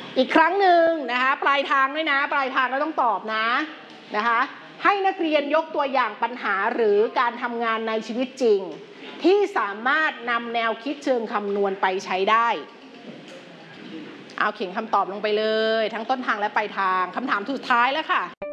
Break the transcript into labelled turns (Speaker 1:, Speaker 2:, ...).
Speaker 1: อีกครั้งหนึ่งนะคะปลายทางด้วยนะปลายทางก็ต้องตอบนะคะให้นักเรียนยกตัวอย่างปัญหาหรือการทำงานในชีวิตจริงที่สามารถนำแนวคิดเชิงคำนวณไปใช้ได้เอาเขียนคำตอบลงไปเลยทั้งต้นทางและปลายทางคำถามสุดท้ายแล้วค่ะ